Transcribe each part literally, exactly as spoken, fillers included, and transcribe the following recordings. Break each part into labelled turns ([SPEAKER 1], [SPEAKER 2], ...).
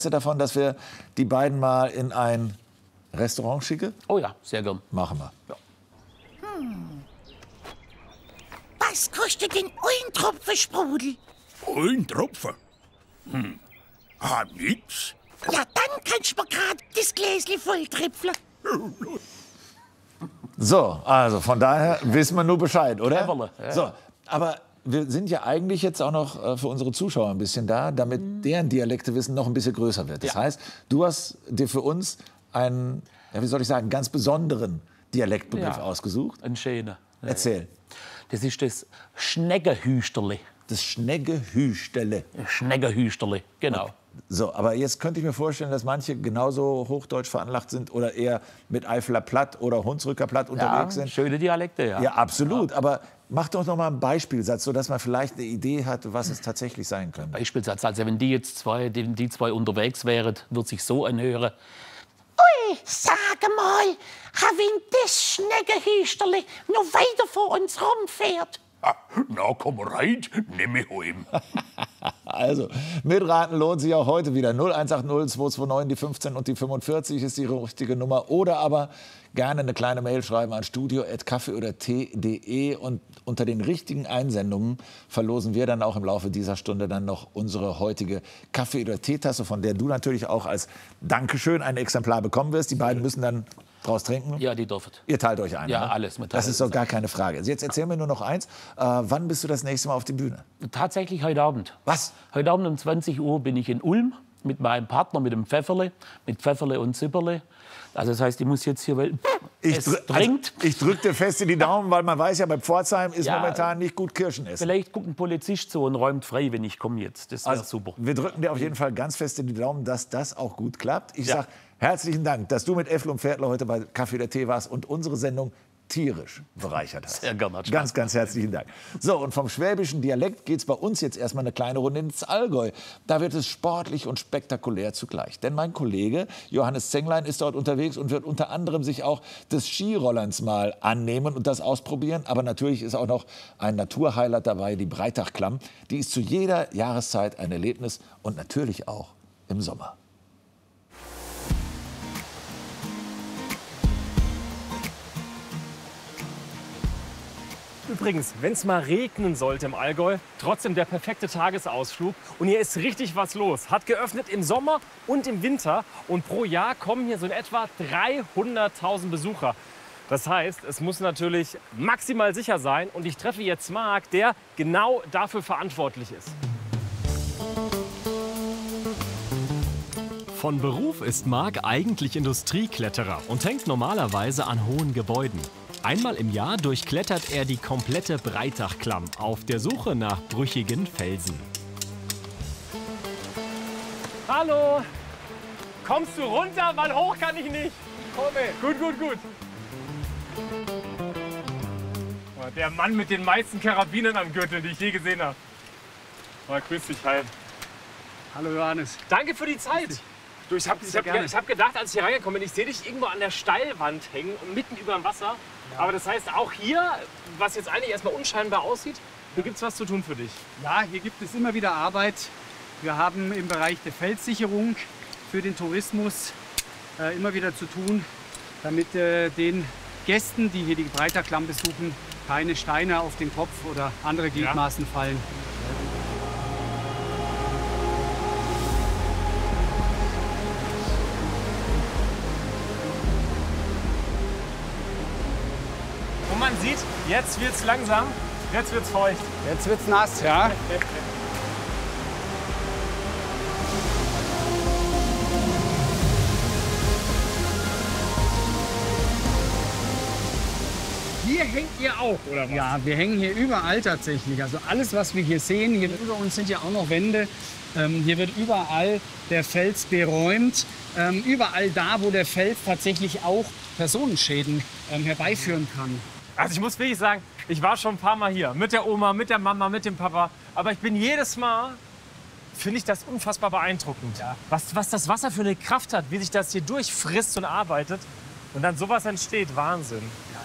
[SPEAKER 1] davon, dass wir die beiden mal in ein Restaurant schicken?
[SPEAKER 2] Oh ja, sehr gern.
[SPEAKER 1] Machen wir.
[SPEAKER 2] Ja.
[SPEAKER 3] Hm. Was kostet denn ein Tropfen Sprudel?
[SPEAKER 4] Ein Tropfen? Hm. Ah, nix.
[SPEAKER 3] Ja, dann kannst du mir grad das Gläschen voll tripfeln.
[SPEAKER 1] So, also von daher wissen wir nur Bescheid, oder?
[SPEAKER 2] Cleverle, ja.
[SPEAKER 1] So, aber wir sind ja eigentlich jetzt auch noch äh, für unsere Zuschauer ein bisschen da, damit mhm. deren Dialektewissen noch ein bisschen größer wird. Das
[SPEAKER 2] Ja.
[SPEAKER 1] heißt, du hast dir für uns einen, ja, wie soll ich sagen, ganz besonderen Dialektbegriff
[SPEAKER 2] Ja.
[SPEAKER 1] ausgesucht.
[SPEAKER 2] Ein schöner. Ja.
[SPEAKER 1] Erzähl.
[SPEAKER 2] Das ist das Schneggenhüsterli.
[SPEAKER 1] Das Schneggehüstele.
[SPEAKER 2] Schneggenhüsterli, genau.
[SPEAKER 1] So, aber jetzt könnte ich mir vorstellen, dass manche genauso hochdeutsch veranlagt sind oder eher mit Eifeler Platt oder Hunsrücker Platt unterwegs
[SPEAKER 2] Ja,
[SPEAKER 1] sind.
[SPEAKER 2] schöne Dialekte, ja.
[SPEAKER 1] Ja, absolut. Ja. Aber mach doch noch mal einen Beispielsatz, sodass man vielleicht eine Idee hat, was es tatsächlich sein könnte.
[SPEAKER 2] Beispielsatz, also wenn die jetzt zwei, die, die zwei unterwegs wären, wird sich so anhören.
[SPEAKER 3] Ui, sag mal, wenn das Schneggenhüsterli noch weiter vor uns rumfährt.
[SPEAKER 4] Ah, na, komm rein, nimm mich heim.
[SPEAKER 1] Also, mitraten lohnt sich auch heute wieder. null eins acht null zwei zwei neun, die fünfzehn und die fünfundvierzig ist die richtige Nummer. Oder aber gerne eine kleine Mail schreiben an studio at kaffee oder tee punkt de. Und unter den richtigen Einsendungen verlosen wir dann auch im Laufe dieser Stunde dann noch unsere heutige Kaffee- oder Teetasse, von der du natürlich auch als Dankeschön ein Exemplar bekommen wirst. Die beiden müssen dann draus trinken.
[SPEAKER 2] Ja, die dürfen.
[SPEAKER 1] Ihr teilt euch ein.
[SPEAKER 2] Ja,
[SPEAKER 1] ne?
[SPEAKER 2] alles mit
[SPEAKER 1] Das ist doch gar keine Frage. Jetzt erzähl mir nur noch eins. Äh, wann bist du das nächste Mal auf die Bühne?
[SPEAKER 2] Tatsächlich heute Abend.
[SPEAKER 1] Was?
[SPEAKER 2] Heute Abend um zwanzig Uhr bin ich in Ulm mit meinem Partner, mit dem Pfefferle, mit Pfefferle und Zipperle. Also das heißt, ich muss jetzt hier, weil
[SPEAKER 1] Ich,
[SPEAKER 2] es
[SPEAKER 1] drü-
[SPEAKER 2] dringt.
[SPEAKER 1] also, ich drücke dir fest in die Daumen, weil man weiß ja, bei Pforzheim ist
[SPEAKER 2] Ja.
[SPEAKER 1] momentan nicht gut Kirschen essen.
[SPEAKER 2] Vielleicht guckt ein Polizist zu und räumt frei, wenn ich komme jetzt. Das wäre
[SPEAKER 1] Also,
[SPEAKER 2] super.
[SPEAKER 1] wir drücken dir auf jeden Fall ganz fest in die Daumen, dass das auch gut klappt. Ich
[SPEAKER 2] Ja.
[SPEAKER 1] sag herzlichen Dank, dass du mit Äffel und Pferdler heute bei Kaffee oder Tee warst und unsere Sendung tierisch bereichert hast.
[SPEAKER 2] Sehr gerne, hat Spaß
[SPEAKER 1] Ganz, ganz herzlichen Dank. So, und vom schwäbischen Dialekt geht es bei uns jetzt erstmal eine kleine Runde ins Allgäu. Da wird es sportlich und spektakulär zugleich. Denn mein Kollege Johannes Zenglein ist dort unterwegs und wird unter anderem sich auch des Skirollerns mal annehmen und das ausprobieren. Aber natürlich ist auch noch ein Naturhighlight dabei, die Breitachklamm. Die ist zu jeder Jahreszeit ein Erlebnis und natürlich auch im Sommer.
[SPEAKER 5] Übrigens, wenn es mal regnen sollte im Allgäu, trotzdem der perfekte Tagesausflug. Und hier ist richtig was los. Hat geöffnet im Sommer und im Winter. Und pro Jahr kommen hier so in etwa dreihunderttausend Besucher. Das heißt, es muss natürlich maximal sicher sein. Und ich treffe jetzt Marc, der genau dafür verantwortlich ist.
[SPEAKER 6] Von Beruf ist Marc eigentlich Industriekletterer und hängt normalerweise an hohen Gebäuden. Einmal im Jahr durchklettert er die komplette Breitachklamm auf der Suche nach brüchigen Felsen.
[SPEAKER 5] Hallo! Kommst du runter? Weil hoch kann ich nicht. Komme. Gut, gut, gut. Oh, der Mann mit den meisten Karabinern am Gürtel, die ich je gesehen habe. Oh, grüß dich, hi.
[SPEAKER 7] Hallo Johannes.
[SPEAKER 5] Danke für die Zeit. Du, ich habe hab,
[SPEAKER 7] gerne.
[SPEAKER 5] ich hab gedacht, als ich hier reingekommen bin, ich sehe dich irgendwo an der Steilwand hängen, mitten über dem Wasser. Ja. Aber das heißt, auch hier, was jetzt eigentlich erstmal unscheinbar aussieht, hier gibt es was zu tun für dich.
[SPEAKER 7] Ja, hier gibt es immer wieder Arbeit. Wir haben im Bereich der Felssicherung für den Tourismus äh, immer wieder zu tun, damit äh, den Gästen, die hier die Breitachklamm besuchen, keine Steine auf den Kopf oder andere Gliedmaßen ja. fallen.
[SPEAKER 5] Und man sieht, jetzt wird es langsam, jetzt wird es feucht.
[SPEAKER 7] Jetzt wird's nass, ja.
[SPEAKER 5] Hier hängt ihr auch, oder was?
[SPEAKER 7] Ja, wir hängen hier überall tatsächlich. Also alles, was wir hier sehen, hier über uns sind ja auch noch Wände. Ähm, hier wird überall der Fels beräumt. Ähm, überall da, wo der Fels tatsächlich auch Personenschäden ähm, herbeiführen kann.
[SPEAKER 5] Also ich muss wirklich sagen, ich war schon ein paar Mal hier. Mit der Oma, mit der Mama, mit dem Papa. Aber ich bin jedes Mal, finde ich das unfassbar beeindruckend. Ja. Was, was das Wasser für eine Kraft hat, wie sich das hier durchfrisst und arbeitet. Und dann sowas entsteht, Wahnsinn. Ja.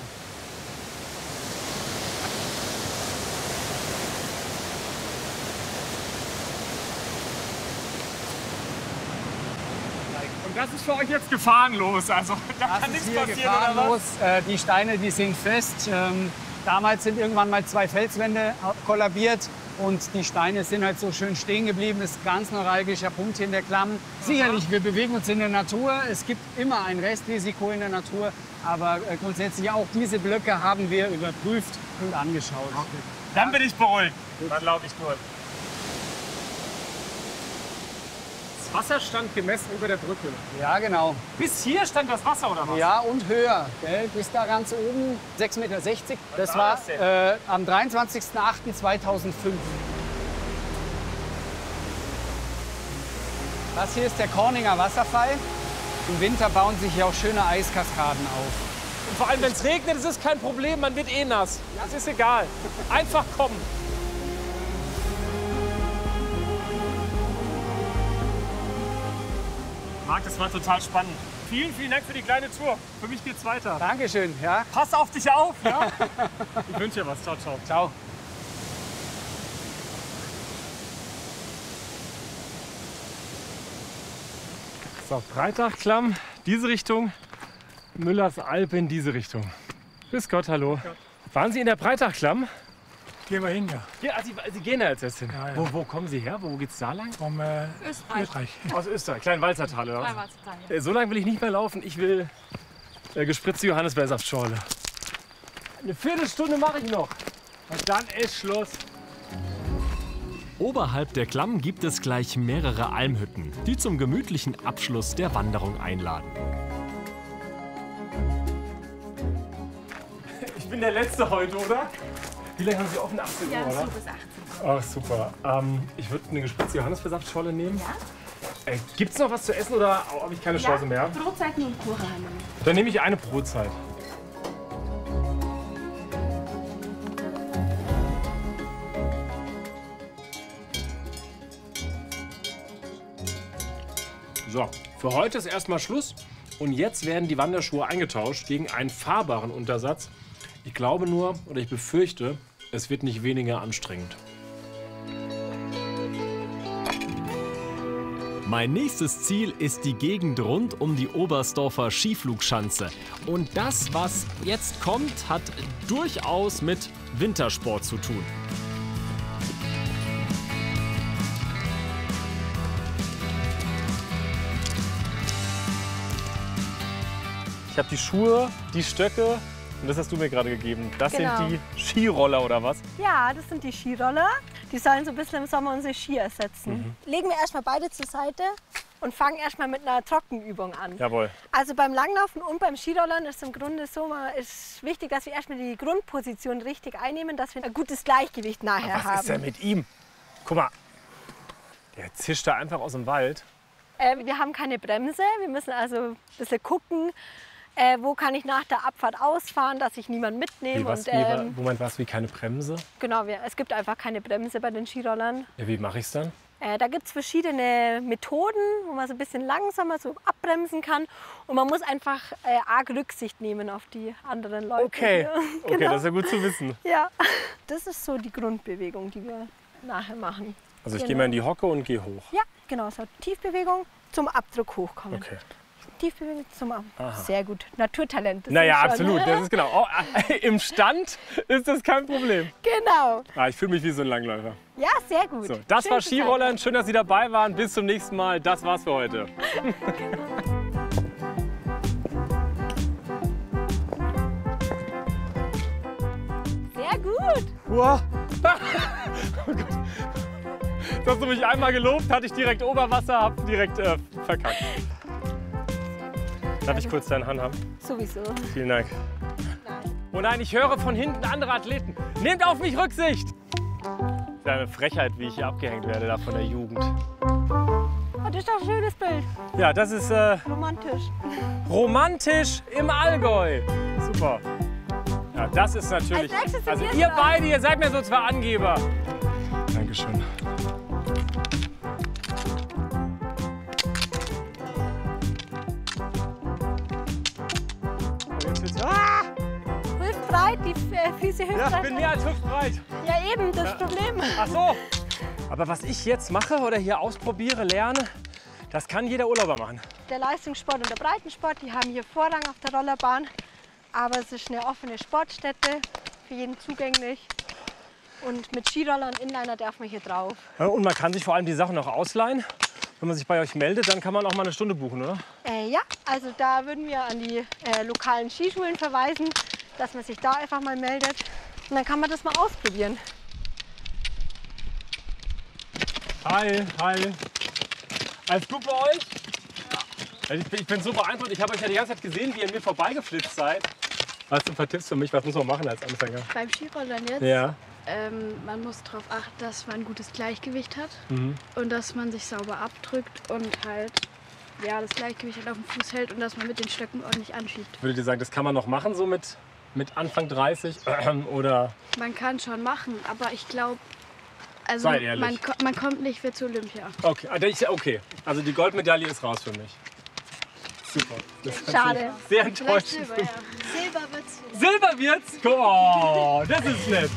[SPEAKER 5] das ist für euch jetzt gefahrenlos. Also da
[SPEAKER 7] Das
[SPEAKER 5] kann
[SPEAKER 7] ist
[SPEAKER 5] nichts
[SPEAKER 7] hier
[SPEAKER 5] passieren, oder
[SPEAKER 7] gefahrenlos.
[SPEAKER 5] was?
[SPEAKER 7] Äh, die Steine, die sind fest. Ähm, damals sind irgendwann mal zwei Felswände kollabiert und die Steine sind halt so schön stehen geblieben. Das ist ein ganz neuralgischer Punkt hier in der Klamm. Sicherlich, wir bewegen uns in der Natur. Es gibt immer ein Restrisiko in der Natur. Aber äh, grundsätzlich auch diese Blöcke haben wir überprüft und angeschaut.
[SPEAKER 5] Dann bin ich beruhigt. Dann laufe ich durch. Das Wasser stand gemessen über der Brücke.
[SPEAKER 7] Ja, genau.
[SPEAKER 5] Bis hier stand das Wasser, oder was?
[SPEAKER 7] Ja, und höher. Gell? Bis da ganz oben, sechs Meter sechzig. Das
[SPEAKER 5] war
[SPEAKER 7] war
[SPEAKER 5] das denn?
[SPEAKER 7] äh, am dreiundzwanzigsten achten zweitausendfünf. Das hier ist der Corninger Wasserfall. Im Winter bauen sich hier auch schöne Eiskaskaden auf.
[SPEAKER 5] Und vor allem, wenn es regnet, ist es kein Problem. Man wird eh nass. Das ist egal. Einfach kommen. Marc, das war total spannend. Vielen, vielen Dank für die kleine Tour. Für mich geht's weiter.
[SPEAKER 7] Dankeschön. Ja.
[SPEAKER 5] Pass auf dich auf. Ja? Ich wünsche dir was. Ciao, ciao.
[SPEAKER 7] Ciao.
[SPEAKER 5] So, Breitachklamm, diese Richtung. Müllers Alpe in diese Richtung. Grüß Gott, hallo. Waren Sie in der Breitachklamm?
[SPEAKER 8] Gehen wir hin, ja.
[SPEAKER 5] Ja, also Sie, Sie gehen da jetzt erst hin.
[SPEAKER 8] Ja, ja.
[SPEAKER 5] Wo, wo kommen Sie her? Wo geht's da lang?
[SPEAKER 8] Vom äh,
[SPEAKER 9] Österreich.
[SPEAKER 8] Österreich.
[SPEAKER 5] Aus Österreich, Kleinwalzertal oder was?
[SPEAKER 9] Kleinwalzertal, ja.
[SPEAKER 5] Äh, So lange will ich nicht mehr laufen. Ich will äh, gespritzte Johannisbeersaftschorle. Eine Viertelstunde mache ich noch. Und dann ist Schluss.
[SPEAKER 6] Oberhalb der Klamm gibt es gleich mehrere Almhütten, die zum gemütlichen Abschluss der Wanderung einladen.
[SPEAKER 5] Ich bin der Letzte heute, oder? Wie lange haben Sie offen? achtzehn
[SPEAKER 9] Ja,
[SPEAKER 5] Uhr,
[SPEAKER 9] so
[SPEAKER 5] oder?
[SPEAKER 9] bis achtzehn.
[SPEAKER 5] Oh, super. Ähm, ich würde eine gespritzte Johannisbeersaftschorle nehmen.
[SPEAKER 9] Ja?
[SPEAKER 5] Äh, Gibt es noch was zu essen oder habe ich keine Chance mehr?
[SPEAKER 9] Brotzeiten und Kuchen haben wir.
[SPEAKER 5] Dann nehme ich eine Brotzeit. So, für heute ist erstmal Schluss. Und jetzt werden die Wanderschuhe eingetauscht gegen einen fahrbaren Untersatz. Ich glaube nur, oder ich befürchte, es wird nicht weniger anstrengend.
[SPEAKER 6] Mein nächstes Ziel ist die Gegend rund um die Oberstdorfer Skiflugschanze. Und das, was jetzt kommt, hat durchaus mit Wintersport zu tun.
[SPEAKER 5] Ich habe die Schuhe, die Stöcke und das hast du mir gerade gegeben. Das
[SPEAKER 10] Genau.
[SPEAKER 5] sind die Skiroller oder was?
[SPEAKER 10] Ja, das sind die Skiroller. Die sollen so ein bisschen im Sommer unsere Ski ersetzen.
[SPEAKER 5] Mhm.
[SPEAKER 10] Legen wir erstmal beide zur Seite und fangen erstmal mit einer Trockenübung an.
[SPEAKER 5] Jawohl.
[SPEAKER 10] Also beim Langlaufen und beim Skirollern ist im Grunde so, man ist wichtig, dass wir erstmal die Grundposition richtig einnehmen, dass wir ein gutes Gleichgewicht nachher
[SPEAKER 5] Was
[SPEAKER 10] haben.
[SPEAKER 5] ist denn mit ihm? Guck mal, der zischt da einfach aus dem Wald.
[SPEAKER 10] Äh, wir haben keine Bremse, wir müssen also ein bisschen gucken, äh, wo kann ich nach der Abfahrt ausfahren, dass ich niemanden mitnehme.
[SPEAKER 5] Wie, was,
[SPEAKER 10] und,
[SPEAKER 5] wie,
[SPEAKER 10] ähm,
[SPEAKER 5] Moment, was, wie keine Bremse?
[SPEAKER 10] genau, wir, es gibt einfach keine Bremse bei den Skirollern.
[SPEAKER 5] Ja, wie mache ich es dann?
[SPEAKER 10] Äh, da gibt es verschiedene Methoden, wo man so ein bisschen langsamer so abbremsen kann. Und man muss einfach äh, arg Rücksicht nehmen auf die anderen Leute.
[SPEAKER 5] Okay,
[SPEAKER 10] hier.
[SPEAKER 5] okay, das ist ja gut zu wissen.
[SPEAKER 10] Ja, das ist so die Grundbewegung, die wir nachher machen.
[SPEAKER 5] Also ich
[SPEAKER 10] Genau.
[SPEAKER 5] gehe mal in die Hocke und gehe hoch.
[SPEAKER 10] Ja, genau, so Tiefbewegung zum Abdruck hochkommen.
[SPEAKER 5] Okay.
[SPEAKER 10] Tiefbewegung zum Ab
[SPEAKER 5] Aha.
[SPEAKER 10] Sehr gut, Naturtalent. das
[SPEAKER 5] Naja,
[SPEAKER 10] ist schon.
[SPEAKER 5] absolut, das ist genau. Oh, im Stand ist das kein Problem.
[SPEAKER 10] Genau,
[SPEAKER 5] Ah, ich fühle mich wie so ein Langläufer.
[SPEAKER 10] ja, sehr gut.
[SPEAKER 5] So, das
[SPEAKER 10] Schön
[SPEAKER 5] war
[SPEAKER 10] gesagt.
[SPEAKER 5] Skirollern. Schön, dass Sie dabei waren. Bis zum nächsten Mal. Das war's für heute.
[SPEAKER 10] Sehr gut.
[SPEAKER 5] Wow. Oh Gott. Jetzt hast du mich einmal gelobt, hatte ich direkt Oberwasser, hab direkt äh, verkackt. Darf ich kurz deine Hand haben?
[SPEAKER 10] Sowieso.
[SPEAKER 5] Vielen Dank. Oh nein, ich höre von hinten andere Athleten. Nehmt auf mich Rücksicht! Das ist ja eine Frechheit, wie ich hier abgehängt werde da von der Jugend.
[SPEAKER 10] Oh, das ist doch ein schönes Bild.
[SPEAKER 5] Ja, das ist äh,
[SPEAKER 10] Romantisch.
[SPEAKER 5] romantisch im Allgäu. Super. Ja, das ist natürlich.
[SPEAKER 10] Als nächstes sind
[SPEAKER 5] Also
[SPEAKER 10] wir
[SPEAKER 5] ihr
[SPEAKER 10] dran.
[SPEAKER 5] beide, ihr seid mir so zwei Angeber. Dankeschön. Ah!
[SPEAKER 10] Hüftbreit, die äh, Füße
[SPEAKER 5] Ja,
[SPEAKER 10] hüftbreit.
[SPEAKER 5] ich bin mehr als hüftbreit.
[SPEAKER 10] Ja, eben, das Problem.
[SPEAKER 5] Ach so. Aber was ich jetzt mache oder hier ausprobiere, lerne, Das kann jeder Urlauber machen.
[SPEAKER 10] Der Leistungssport und der Breitensport, die haben hier Vorrang auf der Rollerbahn. Aber es ist eine offene Sportstätte, für jeden zugänglich. Und mit Skiroller und Inliner darf man hier drauf.
[SPEAKER 5] Und man kann sich vor allem die Sachen auch ausleihen. Wenn man sich bei euch meldet, dann kann man auch mal eine Stunde buchen, oder?
[SPEAKER 10] Äh, ja, also da würden wir an die äh, lokalen Skischulen verweisen, dass man sich da einfach mal meldet. Und dann kann man das mal ausprobieren.
[SPEAKER 5] Hi, hi. Alles gut bei euch? Ja. Ich bin, ich bin so beeindruckt. Ich habe euch ja die ganze Zeit gesehen, wie ihr mir vorbeigeflitzt seid. Hast du ein paar Tipps für mich? Was muss man machen als Anfänger?
[SPEAKER 9] Beim Skirollern jetzt?
[SPEAKER 5] Ja.
[SPEAKER 9] Ähm, man muss darauf achten, dass man ein gutes Gleichgewicht hat
[SPEAKER 5] Mhm.
[SPEAKER 9] und dass man sich sauber abdrückt und halt ja, das Gleichgewicht halt auf dem Fuß hält und dass man mit den Stöcken ordentlich anschiebt.
[SPEAKER 5] Würdet ihr sagen, das kann man noch machen, so mit, mit Anfang dreißig? Oder?
[SPEAKER 9] Man kann schon machen, aber ich glaube, also
[SPEAKER 5] Sei ehrlich.
[SPEAKER 9] man, ko- man kommt nicht für zu Olympia.
[SPEAKER 5] Okay, ah, ich- okay, also die Goldmedaille ist raus für mich. Super. Das ist
[SPEAKER 10] Schade.
[SPEAKER 5] Sehr
[SPEAKER 9] Vielleicht
[SPEAKER 5] enttäuschend.
[SPEAKER 9] Silber, ja. Silber wird's.
[SPEAKER 5] Silber wird's? Oh, das ist nett.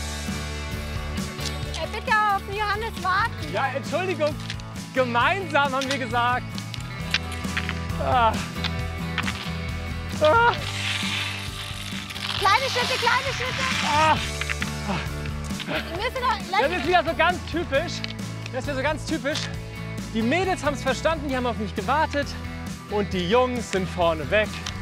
[SPEAKER 10] Äh, bitte auf den Johannes warten.
[SPEAKER 5] Ja, Entschuldigung. Gemeinsam haben wir gesagt. Ah. Ah.
[SPEAKER 10] Kleine Schritte, kleine Schritte.
[SPEAKER 5] Ah.
[SPEAKER 10] Wir müssen noch,
[SPEAKER 5] Das ist wieder so ganz typisch. Das ist wieder so ganz typisch. Die Mädels haben es verstanden, die haben auf mich gewartet. Und die Jungs sind vorne weg.